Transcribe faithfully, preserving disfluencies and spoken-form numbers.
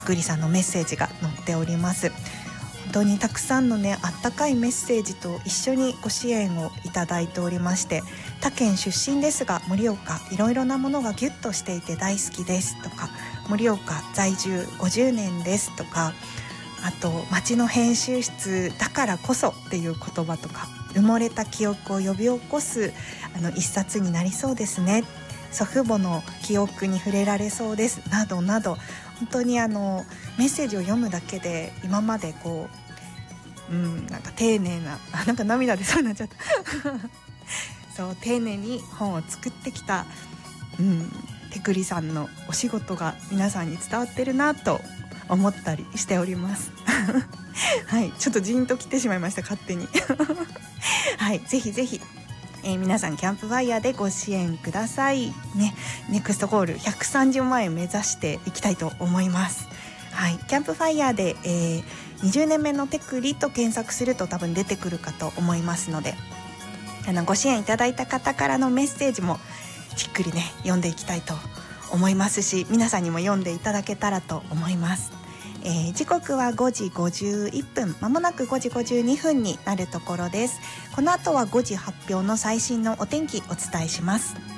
ぐりさんのメッセージが載っております。本当にたくさんのねあったかいメッセージと一緒にご支援をいただいておりまして、他県出身ですが盛岡いろいろなものがギュッとしていて大好きですとか、盛岡在住ごじゅうねんですとか、あと町の編集室だからこそっていう言葉とか、埋もれた記憶を呼び起こすあの一冊になりそうですね、祖父母の記憶に触れられそうですなどなど、本当にあのメッセージを読むだけで今までこう、うん、なんか丁寧なあなんか涙出そうになっちゃったそう丁寧に本を作ってきた、うん、てくりさんのお仕事が皆さんに伝わってるなと思ったりしておりますはい、ちょっとジーンと来てしまいました勝手にはい、ぜひぜひ、えー、皆さんキャンプファイヤーでご支援くださいね。ネクストゴールひゃくさんじゅうまんえん目指していきたいと思います。はい、キャンプファイヤーで、えー、にじゅうねんめのてくりと検索すると多分出てくるかと思いますので、あのご支援いただいた方からのメッセージもじっくりね読んでいきたいと思いますし、皆さんにも読んでいただけたらと思います。えー、時刻はごじごじゅういっぷん、まもなくごじごじゅうにふんになるところです。この後はごじ発表の最新のお天気お伝えします。